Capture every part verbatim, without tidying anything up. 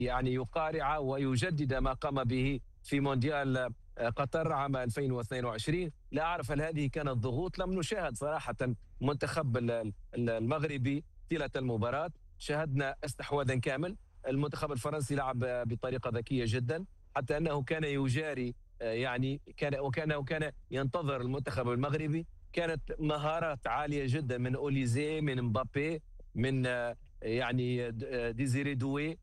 يعني يقارع ويجدد ما قام به في مونديال قطر عام ألفين واثنين وعشرين. لا أعرف هل هذه كانت ضغوط. لم نشاهد صراحة منتخب المغربي طيلة المباراة، شاهدنا استحواذا كامل. المنتخب الفرنسي لعب بطريقة ذكية جدا، حتى أنه كان يجاري يعني كان وكان وكان ينتظر المنتخب المغربي. كانت مهارات عالية جدا من أوليزي، من مبابي، من يعني ديزيري دوي،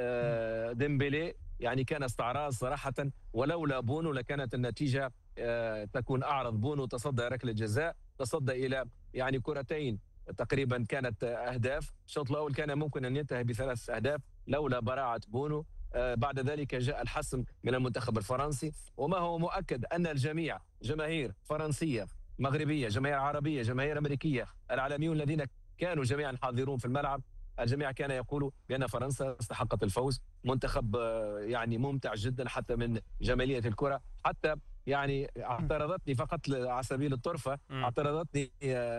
ديمبلي. يعني كان استعراض صراحة، ولولا بونو لكانت النتيجة تكون أعرض. بونو تصدى ركلة جزاء، تصدى إلى يعني كرتين تقريبا كانت أهداف. الشوط الأول كان ممكن أن ينتهي بثلاث أهداف لولا براعة بونو. بعد ذلك جاء الحسم من المنتخب الفرنسي، وما هو مؤكد أن الجميع، جماهير فرنسية، مغربية، جماهير عربية، جماهير أمريكية، العالميون الذين كانوا جميعا حاضرون في الملعب، الجميع كان يقول بأن فرنسا استحقت الفوز. منتخب يعني ممتع جدا حتى من جمالية الكرة. حتى يعني اعترضتني فقط على سبيل الطرفة، اعترضتني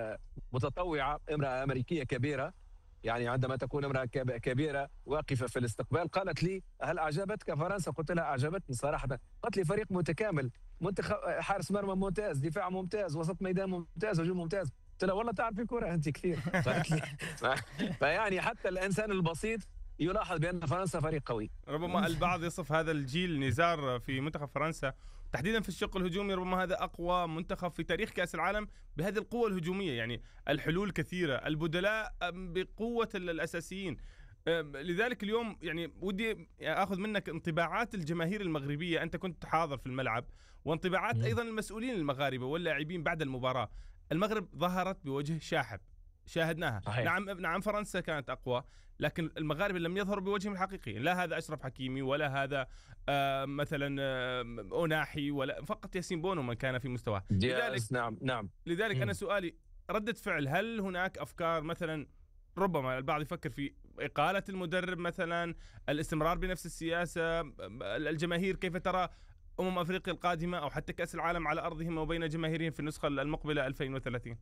متطوعة امرأة أمريكية كبيرة، يعني عندما تكون امرأة كبيرة واقفة في الاستقبال، قالت لي هل أعجبتك فرنسا؟ قلت لها أعجبتني صراحة. قالت لي فريق متكامل، منتخب حارس مرمى ممتاز، دفاع ممتاز، وسط ميدان ممتاز، هجوم ممتاز. قلت لها والله تعرف الكرة أنت كثير. قالت لي فيعني حتى الإنسان البسيط يلاحظ بأن فرنسا فريق قوي. ربما البعض يصف هذا الجيل نزار في منتخب فرنسا تحديدا في الشق الهجومي، ربما هذا أقوى منتخب في تاريخ كأس العالم بهذه القوة الهجومية. يعني الحلول كثيرة، البدلاء بقوة الأساسيين. لذلك اليوم يعني ودي أخذ منك انطباعات الجماهير المغربية، أنت كنت حاضر في الملعب، وانطباعات أيضا المسؤولين المغاربة واللاعبين بعد المباراة. المغرب ظهرت بوجه شاحب، شاهدناها. صحيح. نعم نعم فرنسا كانت أقوى، لكن المغاربة لم يظهروا بوجههم الحقيقي. لا هذا أشرف حكيمي، ولا هذا آه مثلا آه أوناحي، ولا فقط ياسين بونو من كان في مستواه. لذلك نعم نعم لذلك أنا سؤالي ردة فعل، هل هناك أفكار مثلا ربما البعض يفكر في إقالة المدرب مثلا، الاستمرار بنفس السياسة؟ الجماهير كيف ترى أمم أفريقيا القادمة أو حتى كأس العالم على أرضهم وبين جماهيرهم في النسخة المقبلة ألفين وثلاثين؟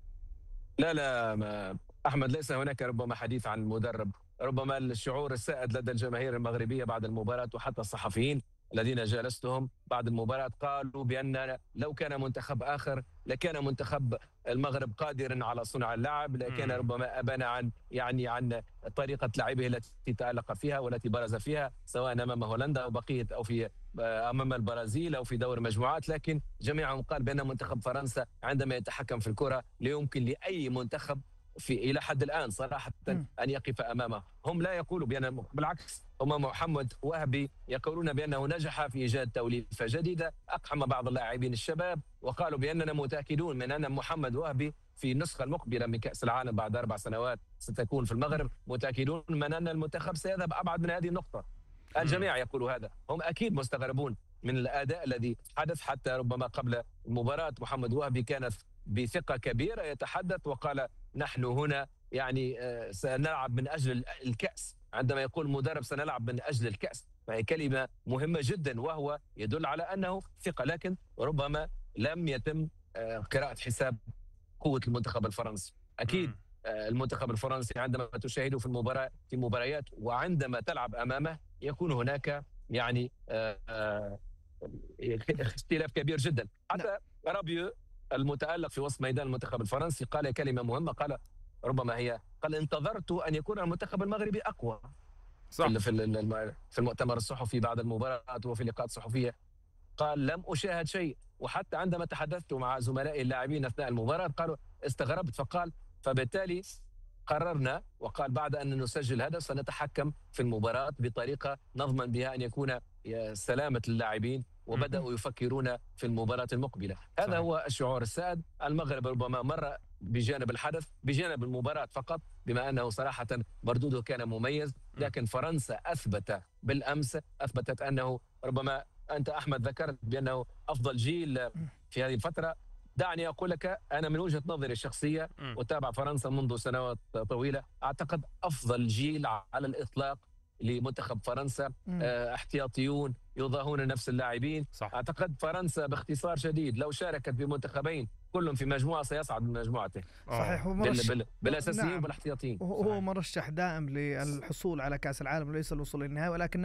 لا لا ما أحمد، ليس هناك ربما حديث عن المدرب. ربما الشعور السائد لدى الجماهير المغربية بعد المباراة، وحتى الصحفيين الذين جالستهم بعد المباراة قالوا بأن لو كان منتخب آخر لكان منتخب المغرب قادرا على صنع اللعب، لكان ربما أبان عن يعني عن طريقة لعبه التي تألق فيها والتي برز فيها، سواء أمام هولندا أو بقية أو في أمام البرازيل أو في دور المجموعات. لكن جميعهم قال بأن منتخب فرنسا عندما يتحكم في الكرة لا يمكن لأي منتخب في إلى حد الآن صراحة أن يقف أمامه. هم لا يقولوا بأن، بالعكس هم محمد وهبي يقولون بأنه نجح في إيجاد توليفة جديدة، أقحم بعض اللاعبين الشباب وقالوا بأننا متأكدون من أن محمد وهبي في النسخة المقبلة من كأس العالم بعد أربع سنوات ستكون في المغرب، متأكدون من أن المنتخب سيذهب أبعد من هذه النقطة. الجميع يقول هذا. هم أكيد مستغربون من الأداء الذي حدث، حتى ربما قبل المباراة محمد وهبي كانت بثقة كبيرة يتحدث وقال نحن هنا يعني سنلعب من أجل الكأس. عندما يقول مدرب سنلعب من أجل الكأس فهي كلمة مهمة جدا، وهو يدل على أنه ثقة. لكن ربما لم يتم قراءة حساب قوة المنتخب الفرنسي. أكيد المنتخب الفرنسي عندما تشاهده في المباراة في مباريات وعندما تلعب أمامه يكون هناك يعني اختلاف كبير جدا. حتى رابيو المتألق في وسط ميدان المنتخب الفرنسي قال كلمة مهمة، قال ربما هي قال انتظرت أن يكون المنتخب المغربي أقوى. صح. في في المؤتمر الصحفي بعد المباراة وفي اللقاءات الصحفية قال لم أشاهد شيء، وحتى عندما تحدثت مع زملائي اللاعبين أثناء المباراة قالوا استغربت، فقال فبالتالي قررنا وقال بعد أن نسجل هدف سنتحكم في المباراة بطريقة نضمن بها أن يكون سلامة اللاعبين، وبدأوا يفكرون في المباراة المقبلة. هذا صحيح. هو الشعور السائد. المغرب ربما مر بجانب الحدث بجانب المباراة فقط، بما أنه صراحة مردوده كان مميز. لكن فرنسا أثبت بالأمس، أثبتت أنه ربما أنت أحمد ذكرت بأنه أفضل جيل في هذه الفترة. دعني أقول لك أنا من وجهة نظري الشخصية وتابع فرنسا منذ سنوات طويلة، أعتقد أفضل جيل على الإطلاق لمنتخب فرنسا. آه احتياطيون يضاهون نفس اللاعبين. صح. اعتقد فرنسا باختصار شديد لو شاركت بمنتخبين كلهم في مجموعه سيصعد من مجموعته. صحيح. هو بال مرشح بال بالاساسيين نعم. والاحتياطيين. هو مرشح دائم للحصول على كاس العالم وليس الوصول للنهائي، ولكن